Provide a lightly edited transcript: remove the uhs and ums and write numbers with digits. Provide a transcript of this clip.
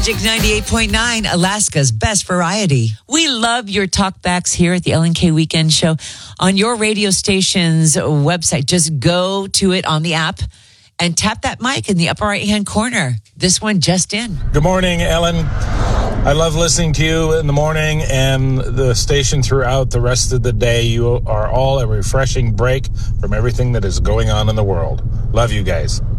Magic 98.9, Alaska's best variety. We love your talkbacks here at the LNK Weekend Show on your radio station's website. Just go to it on the app and tap that mic in the upper right-hand corner. This one just in. Good morning, Ellen. I love listening to you in the morning and the station throughout the rest of the day. You are all a refreshing break from everything that is going on in the world. Love you guys.